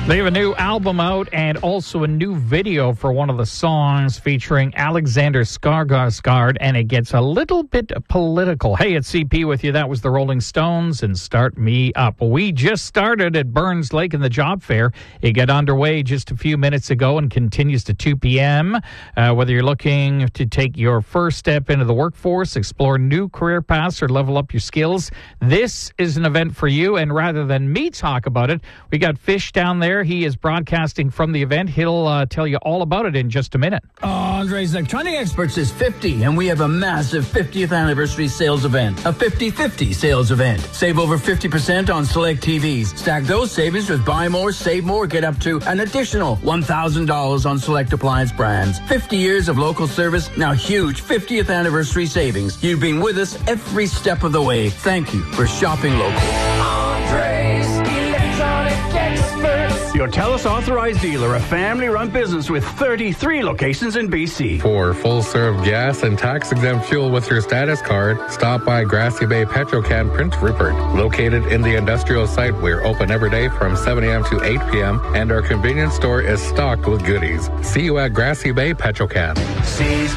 They have a new album out and also a new video for one of the songs featuring Alexander Skarsgård, and it gets a little bit political. Hey, it's CP with you. That was the Rolling Stones and Start Me Up. We just started at Burns Lake in the job fair. It got underway just a few minutes ago and continues to 2 p.m. Whether you're looking to take your first step into the workforce, explore new career paths, or level up your skills, this is an event for you. And rather than me talk about it, we got Fish down there. He is broadcasting from the event. He'll tell you all about it in just a minute. Andre's Electronic Experts is 50, and we have a massive 50th anniversary sales event. A 50-50 sales event. Save over 50% on select TVs. Stack those savings with buy more, save more. Get up to an additional $1,000 on select appliance brands. 50 years of local service. Now huge 50th anniversary savings. You've been with us every step of the way. Thank you for shopping local. Andre's Electronic Experts. Your TELUS authorized dealer, a family-run business with 33 locations in BC. For full-serve gas and tax-exempt fuel with your status card, stop by Grassy Bay Petrocan Prince Rupert. Located in the industrial site, we're open every day from 7 a.m. to 8 p.m., and our convenience store is stocked with goodies. See you at Grassy Bay Petrocan.